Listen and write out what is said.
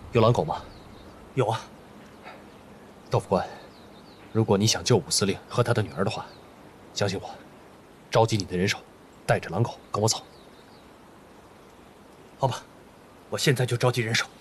有狼狗吗？ 有啊。 豆腐官，如果你想救武司令和他的女儿的话，相信我，召集你的人手，带着狼狗跟我走。 好吧，我现在就召集人手。